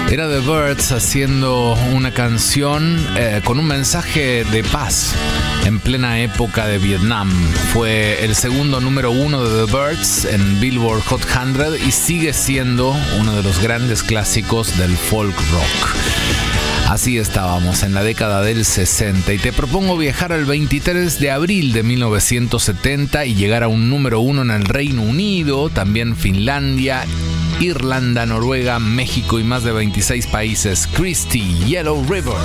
Era The Byrds haciendo una canción con un mensaje de paz en plena época de Vietnam. Fue el segundo número 1 de The Byrds en Billboard Hot 100 y sigue siendo uno de los grandes clásicos del folk rock. Así estábamos en la década del 60 y te propongo viajar al 23 de abril de 1970 y llegar a un número 1 en el Reino Unido, también Finlandia, Irlanda, Noruega, México y más de 26 países. Christy, Yellow River.